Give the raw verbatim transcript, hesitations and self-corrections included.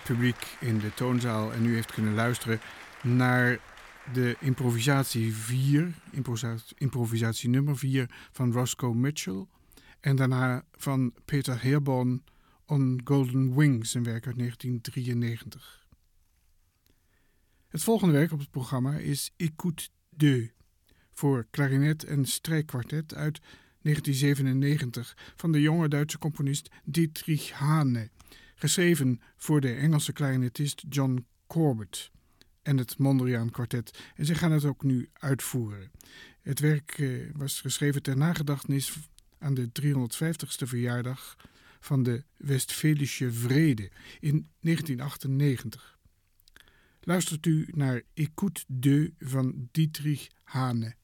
publiek in de toonzaal en u heeft kunnen luisteren naar de improvisatie vier, improvisatie, improvisatie nummer vier van Roscoe Mitchell en daarna van Peter Herborn On Golden Wings, een werk uit negentien drieënnegentig. Het volgende werk op het programma is Écoute deux voor klarinet en strijkkwartet uit negentien zevenennegentig van de jonge Duitse componist Dietrich Hane, geschreven voor de Engelse klarinetist John Corbett en het Mondriaan kwartet. En ze gaan het ook nu uitvoeren. Het werk eh, was geschreven ter nagedachtenis aan de driehonderdvijftigste verjaardag van de Westfälische Vrede in negentien achtennegentig. Luistert u naar Écoute deux van Dietrich Hane.